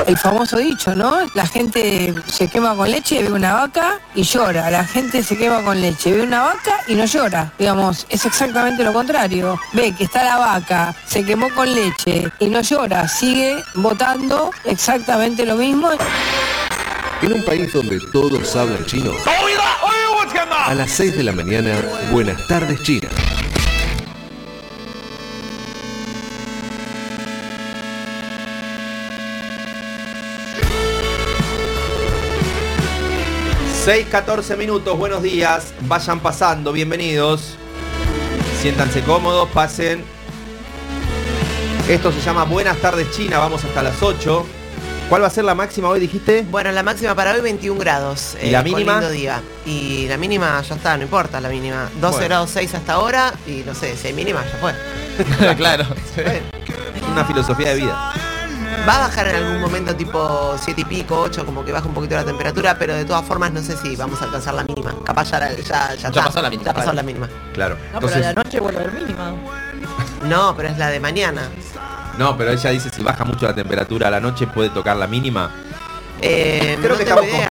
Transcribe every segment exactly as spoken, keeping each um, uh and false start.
el famoso dicho, ¿no? La gente se quema con leche, ve una vaca y llora. La gente se quema con leche, ve una vaca y no llora. Digamos, es exactamente lo contrario. Ve que está la vaca, se quemó con leche y no llora. Sigue votando exactamente lo mismo. En un país donde todos hablan chino, a las seis de la mañana, Buenas Tardes China. seis catorce minutos, buenos días, vayan pasando, bienvenidos. Siéntanse cómodos, pasen. Esto se llama Buenas Tardes China, vamos hasta las ocho. ¿Cuál va a ser la máxima hoy, dijiste? Bueno, la máxima para hoy veintiún grados. ¿Y la eh, mínima? Con lindo día. Y la mínima ya está, no importa la mínima. doce Bueno. grados seis hasta ahora y no sé, si hay mínima ya fue. Claro. Una filosofía de vida. Va a bajar en algún momento tipo siete y pico, ocho, como que baja un poquito la temperatura, pero de todas formas no sé si vamos a alcanzar la mínima. Capaz ya, ya, ya, Ya está. pasó la mínima. Ya pasó la mínima. Claro. No, Entonces, pero a la noche vuelve a haber mínima. No, pero es la de mañana. no, pero ella dice si baja mucho la temperatura a la noche puede tocar la mínima. Eh, Creo no que tengo estamos idea.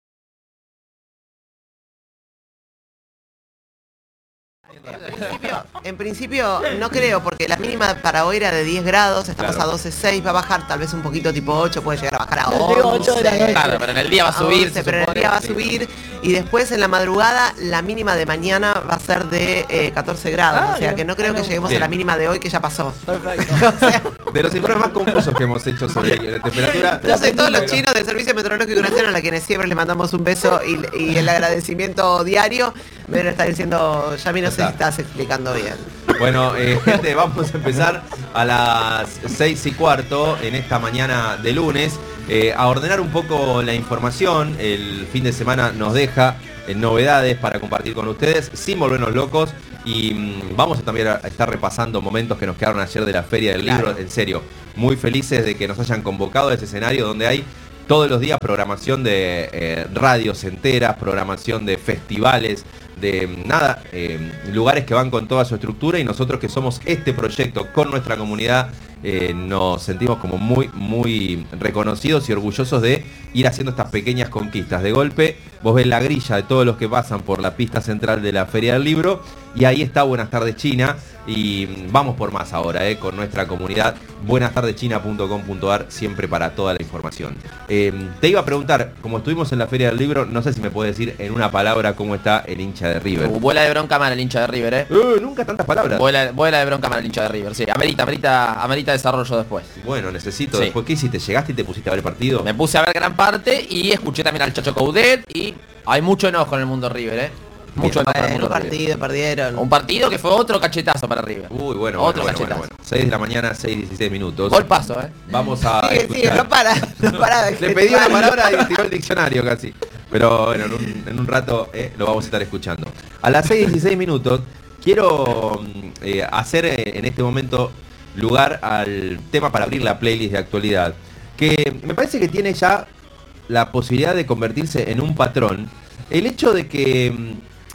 En principio, en principio no creo, porque la mínima para hoy era de diez grados, estamos Claro. a doce punto seis, va a bajar tal vez un poquito tipo ocho, puede llegar a bajar a Yo digo ocho de la once. noche. Claro, pero en el día va a subir. once, se pero en el supone. día va a Sí. subir y después en la madrugada la mínima de mañana va a ser de eh, catorce grados, Ah, o sea bien. que no creo que Bueno. lleguemos Bien. a la mínima de hoy que ya pasó. Perfecto. O sea, De los informes más confusos que hemos hecho sobre la temperatura. yo sé, todos los chinos del Servicio Meteorológico Nacional, a quienes siempre les mandamos un beso y, y el agradecimiento diario, me deben estar diciendo, ya a mí no sé si estás explicando bien. Bueno, eh, gente, vamos a empezar a las seis y cuarto en esta mañana de lunes eh, a ordenar un poco la información. El fin de semana nos deja eh, novedades para compartir con ustedes sin volvernos locos y mm, vamos a también a estar repasando momentos que nos quedaron ayer de la Feria del Libro. Claro. En serio, muy felices de que nos hayan convocado a este escenario donde hay todos los días programación de eh, radios enteras, programación de festivales, de nada, eh, lugares que van con toda su estructura y nosotros que somos este proyecto con nuestra comunidad eh, nos sentimos como muy, muy reconocidos y orgullosos de ir haciendo estas pequeñas conquistas. De golpe, vos ves la grilla de todos los que pasan por la pista central de la Feria del Libro y ahí está Buenas Tardes China y vamos por más ahora eh, con nuestra comunidad. buenas tardes china punto com punto a r siempre para toda la información. Eh, te iba a preguntar, como estuvimos en la Feria del Libro, no sé si me puedes decir en una palabra cómo está el hincha de River. Uh, vuela de bronca mal el hincha de River, eh. Uh, nunca tantas palabras. Vuela, vuela de bronca mal el hincha de River, sí. Amerita, amerita, amerita desarrollo después. Bueno, necesito. Sí. Después, ¿qué hiciste? ¿Llegaste y te pusiste a ver el partido? Me puse a ver gran parte y escuché también al Chacho Coudet y hay mucho enojo en el mundo River, eh. Mucho enojo en el Bueno, mundo un River. partido, perdieron. Un partido que fue otro cachetazo para River. Uy, bueno, Otro bueno, bueno, cachetazo. bueno, bueno. seis de la mañana, seis y dieciséis minutos. Gol paso, eh. Vamos a Sigue, escuchar. sigue, no para, no para de Le pedí una gestionar. palabra y tiró el diccionario casi. Pero bueno, en un, en un rato eh, lo vamos a estar escuchando. A las seis y dieciséis minutos quiero mm, eh, hacer eh, en este momento lugar al tema para abrir la playlist de actualidad, que me parece que tiene ya la posibilidad de convertirse en un patrón. El hecho de que mm,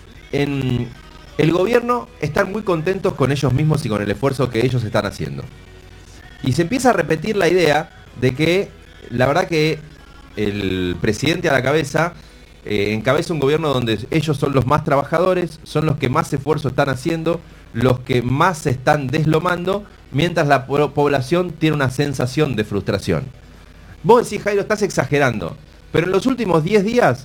en el gobierno están muy contentos con ellos mismos y con el esfuerzo que ellos están haciendo. Y se empieza a repetir la idea de que la verdad que el presidente a la cabeza eh, encabeza un gobierno donde ellos son los más trabajadores, son los que más esfuerzo están haciendo, los que más se están deslomando, mientras la po- población tiene una sensación de frustración. Vos decís, Jairo, estás exagerando, pero en los últimos diez días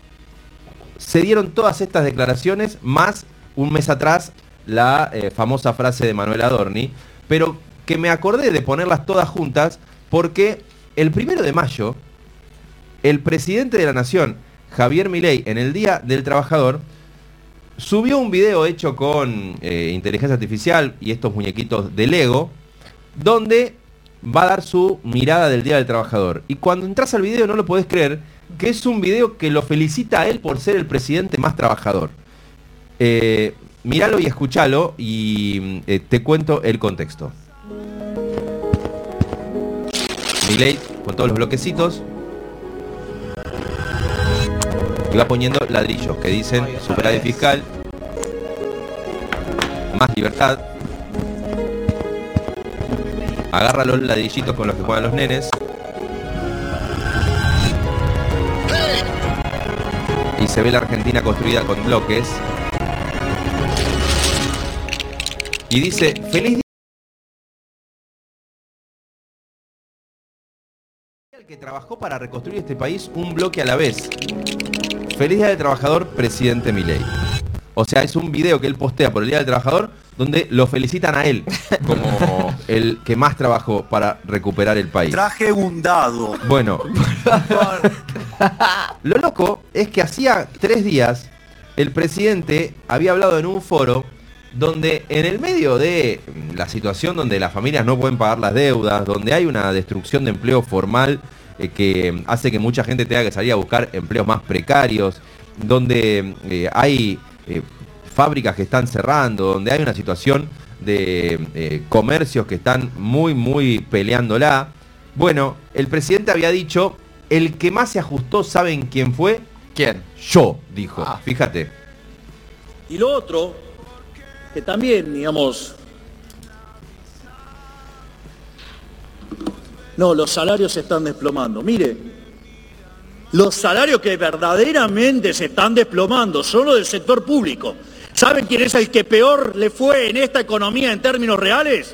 se dieron todas estas declaraciones, más un mes atrás la eh, famosa frase de Manuel Adorni, pero que me acordé de ponerlas todas juntas porque el primero de mayo, el presidente de la Nación, Javier Milei, en el Día del Trabajador, subió un video hecho con eh, inteligencia artificial y estos muñequitos de Lego, donde va a dar su mirada del Día del Trabajador. Y cuando entras al video no lo podés creer, que es un video que lo felicita a él por ser el presidente más trabajador. Eh, míralo y escuchalo y eh, te cuento el contexto. Milei con todos los bloquecitos y va poniendo ladrillos que dicen superávit fiscal, más libertad. Agarra los ladrillitos con los que juegan los nenes se ve la Argentina construida con bloques. Y dice, feliz día al que trabajó para reconstruir este país un bloque a la vez. Feliz Día del Trabajador, presidente Milei. O sea, es un video que él postea por el Día del Trabajador donde lo felicitan a él como el que más trabajó para recuperar el país. Traje un dado. Bueno, lo loco es que hacía tres días el presidente había hablado en un foro donde en el medio de la situación donde las familias no pueden pagar las deudas, donde hay una destrucción de empleo formal eh, que hace que mucha gente tenga que salir a buscar empleos más precarios, donde eh, hay eh, fábricas que están cerrando, donde hay una situación de eh, comercios que están muy, muy peleándola. Bueno, el presidente había dicho, el que más se ajustó, ¿saben quién fue? ¿Quién? Yo, dijo. Ah. Fíjate. Y lo otro, que también, digamos, no, los salarios se están desplomando. Mire, los salarios que verdaderamente se están desplomando son los del sector público. ¿Saben quién es el que peor le fue en esta economía en términos reales?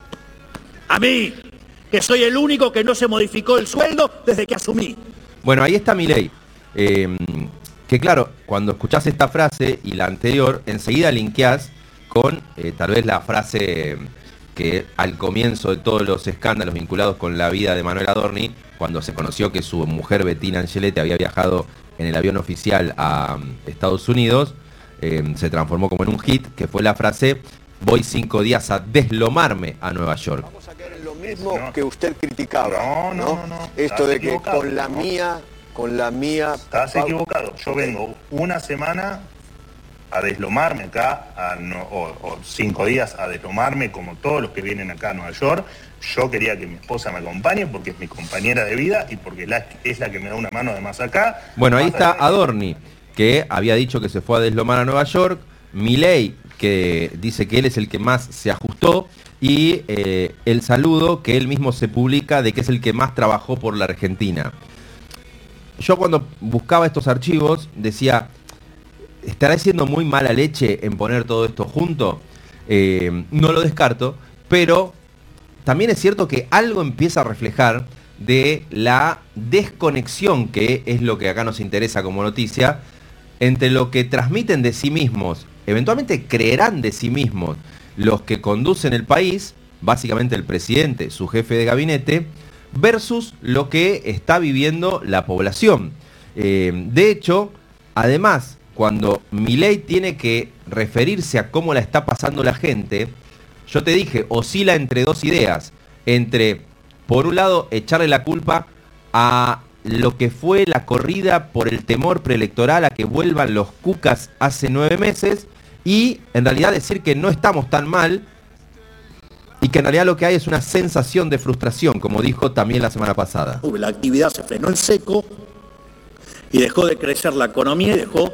A mí, que soy el único que no se modificó el sueldo desde que asumí. Bueno, ahí está Milei. Eh, que claro, cuando escuchás esta frase y la anterior, enseguida linkeás con eh, tal vez la frase que al comienzo de todos los escándalos vinculados con la vida de Manuel Adorni, cuando se conoció que su mujer Bettina Angeletti había viajado en el avión oficial a Estados Unidos, eh, se transformó como en un hit, que fue la frase, voy cinco días a deslomarme a Nueva York. Vamos a caer en lo mismo No. que usted criticaba. No, no, no, no. Esto Estás de que equivocado, con la ¿no? mía, con la mía... Estás pa- equivocado. Yo vengo una semana a deslomarme acá, a no- o, o cinco días a deslomarme como todos los que vienen acá a Nueva York. Yo quería que mi esposa me acompañe porque es mi compañera de vida y porque la- es la que me da una mano además acá. Bueno, ahí Más está allá de- Adorni, que había dicho que se fue a deslomar a Nueva York, Milei, que dice que él es el que más se ajustó, y eh, el saludo que él mismo se publica de que es el que más trabajó por la Argentina. Yo cuando buscaba estos archivos decía, ¿estará siendo muy mala leche en poner todo esto junto? Eh, no lo descarto, pero también es cierto que algo empieza a reflejar de la desconexión, que es lo que acá nos interesa como noticia, entre lo que transmiten de sí mismos, eventualmente creerán de sí mismos los que conducen el país, básicamente el presidente, su jefe de gabinete, versus lo que está viviendo la población. Eh, de hecho, además, cuando Milei tiene que referirse a cómo la está pasando la gente, yo te dije, oscila entre dos ideas, entre, por un lado, echarle la culpa a lo que fue la corrida por el temor preelectoral a que vuelvan los cucas hace nueve meses y en realidad decir que no estamos tan mal y que en realidad lo que hay es una sensación de frustración, como dijo también la semana pasada. La actividad se frenó en seco y dejó de crecer la economía y dejó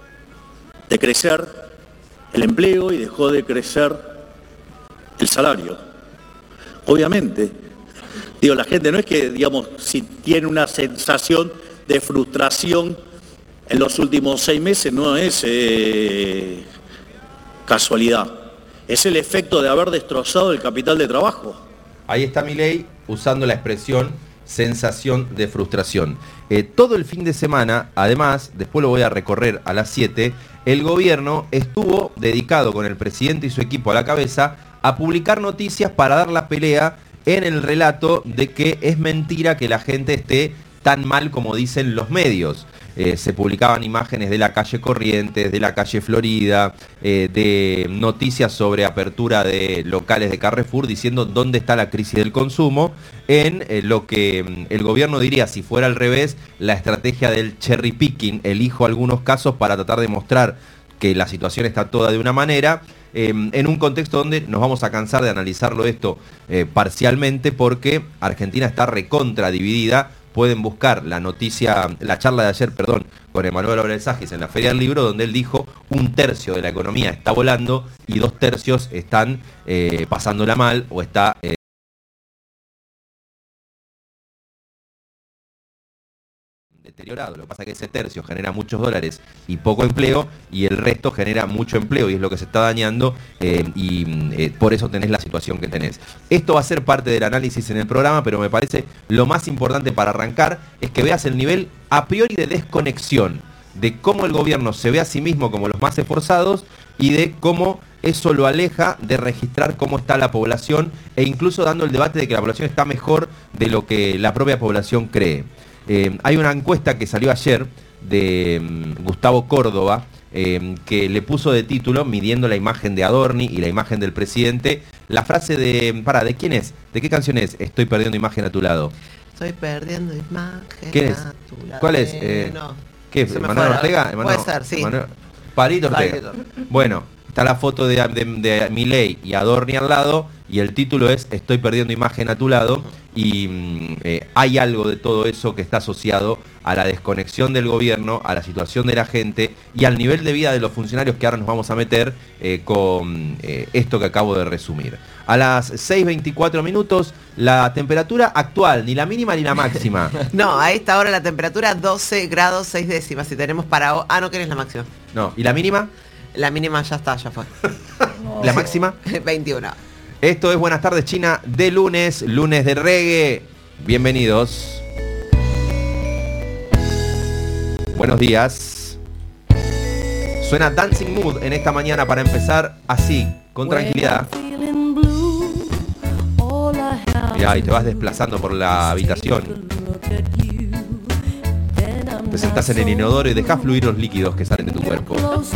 de crecer el empleo y dejó de crecer el salario. Obviamente, digo, la gente no es que, digamos, si tiene una sensación de frustración en los últimos seis meses, no es eh, casualidad. Es el efecto de haber destrozado el capital de trabajo. Ahí está Milei usando la expresión sensación de frustración. Eh, todo el fin de semana, además, después lo voy a recorrer a las siete, el gobierno estuvo dedicado con el presidente y su equipo a la cabeza a publicar noticias para dar la pelea en el relato de que es mentira que la gente esté tan mal como dicen los medios. Eh, se publicaban imágenes de la calle Corrientes, de la calle Florida, eh, de noticias sobre apertura de locales de Carrefour diciendo dónde está la crisis del consumo, en eh, lo que mm, el gobierno diría, si fuera al revés, la estrategia del cherry picking, elijo algunos casos para tratar de mostrar que la situación está toda de una manera, eh, en un contexto donde nos vamos a cansar de analizarlo esto eh, parcialmente porque Argentina está recontra dividida. Pueden buscar la noticia, la charla de ayer, perdón, con Emanuel Abrelzagis en la Feria del Libro, donde él dijo un tercio de la economía está volando y dos tercios están eh, pasándola mal o está... Eh, deteriorado. Lo que pasa es que ese tercio genera muchos dólares y poco empleo, y el resto genera mucho empleo, y es lo que se está dañando, eh, y eh, por eso tenés la situación que tenés. Esto va a ser parte del análisis en el programa, pero me parece lo más importante para arrancar es que veas el nivel a priori de desconexión de cómo el gobierno se ve a sí mismo como los más esforzados y de cómo eso lo aleja de registrar cómo está la población, e incluso dando el debate de que la población está mejor de lo que la propia población cree. Eh, hay una encuesta que salió ayer de um, Gustavo Córdoba, eh, que le puso de título, midiendo la imagen de Adorni y la imagen del presidente, la frase de, para, ¿de quién es? ¿De qué canción es? Estoy perdiendo imagen a tu lado. Estoy perdiendo imagen. ¿Quién es? A tu lado. ¿Cuál es? Eh, no. ¿Qué? ¿Manuel Ortega? Puede ser, sí. Manuel... Palito Ortega. Bueno, está la foto de, de, de Milei y Adorni al lado, y el título es Estoy perdiendo imagen a tu lado, y eh, hay algo de todo eso que está asociado a la desconexión del gobierno, a la situación de la gente y al nivel de vida de los funcionarios, que ahora nos vamos a meter eh, con eh, esto que acabo de resumir. A las seis veinticuatro minutos, la temperatura actual, ni la mínima ni la máxima. No, a esta hora la temperatura doce grados seis décimas. Si tenemos para... Ah, no querés la máxima. No, ¿y la mínima? La mínima ya está, ya fue. ¿La máxima? veintiuno. Esto es Buenas Tardes China de lunes, lunes de reggae. Bienvenidos. Buenos días. Suena Dancing Mood en esta mañana para empezar así, con tranquilidad. Mirá, y te vas desplazando por la habitación. Te sentás en el inodoro y dejás fluir los líquidos que salen de tu cuerpo.